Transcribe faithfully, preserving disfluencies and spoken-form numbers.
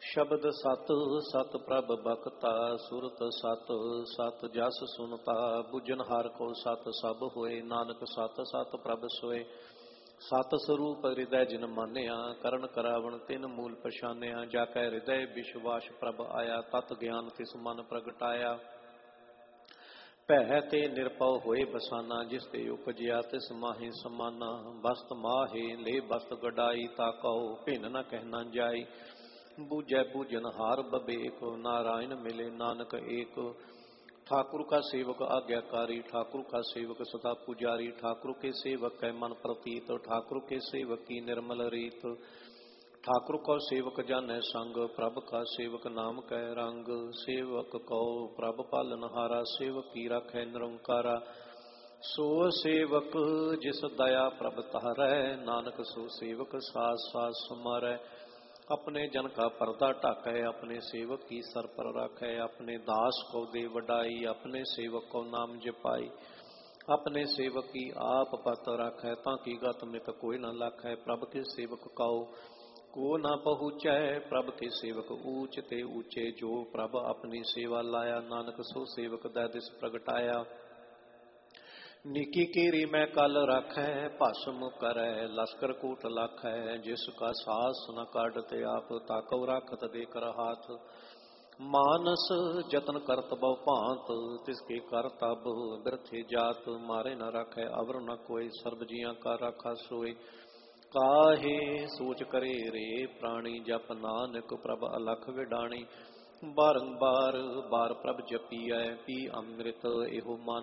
ਸ਼ਬਦ ਸਤ ਸਤ ਪ੍ਰਭ ਬਖਤਾ, ਸੁਰਤ ਸਤ ਸਤ ਜਸ ਸੁਨਤਾ। ਬੁਝਨ ਹਰ ਕੋ ਸਤ ਸਭ ਹੋਏ, ਨਾਨਕ ਸਤ ਸਤ ਪ੍ਰਭ ਸੋਏ। ਸਤ ਸਰੂਪ ਹਿਰਦੈ ਜਿਨ ਮਾਨਿਆ, ਕਰਨ ਕਰਾਵਣ ਤਿਨ ਮੂਲ ਪਛਾਨਿਆ। ਜਾ ਕੈ ਹਿਰਦੈ ਵਿਸ਼ਵਾਸ ਪ੍ਰਭ ਆਇਆ, ਤਤ ਗਿਆਨ ਤਿਸ ਮਨ ਪ੍ਰਗਟਾਇਆ। ਭੈ ਤੇ ਨਿਰਭਉ ਹੋਏ ਬਸਾਨਾ, ਜਿਸ ਤੇ ਉਪਜਿਆ ਤਿਸ ਮਾਹੀ ਸਮਾਨਾ। ਬਸਤ ਮਾਹੇ ਲੈ ਬਸਤ ਗਡਾਈ, ਤਾ ਕਉ ਭਿੰਨ ਨ ਕਹਿ ਨਾ ਜਾਈ। ਬੂਝੈ ਬੂਝਨ ਹਾਰ ਬਬੇਕ, नारायण मिले नानक एक। ठाकुर का सेवक आज्ञाकारी, ठाकुर का सेवक सदा पुजारी। ठाकुर के सेवक कै मन प्रतीत, ठाकुर के सेवक की निर्मल रीत। ठाकुर को सेवक जानै संग, प्रभ का सेवक नाम कै रंग। सेवक को प्रभ पालनहारा, सेवक की राखै निरंकारा। सो सेवक जिस दया प्रभ तारै, नानक सो सेवक सास सास समारै। अपने जन का पर्दा ढाकै, अपने सेवक की सर पर राखै। अपने दास को दे वडाई, अपने सेवक को नाम जपाई। अपने सेवक की आप पत राखै, ताकि गत मित कोई न लाखै। प्रभ के सेवक कौ को न पहुँचै, प्रभ के सेवक ऊंच ते ऊंचे। जो प्रभ अपनी सेवा लाया, नानक सो सेवक दै दिस प्रगटाया। निकी केरी मैं कल राखै, भाषम करै लश्कर कूट लाखै। जिसका सास न काढ़ते आप, ताकौ राखत दे कर हाथ। मानस जतन करत बहु भांत, तिसके कर तब बिरथे जात। मारे न राखै अवर न कोई, सर्ब जियां का राखा सोए। काहे सोच करे रे प्राणी, जप नानक प्रभ अलख विडाणी। बारंबार बार प्रभ जपिਐ, पी अमृत एहो मन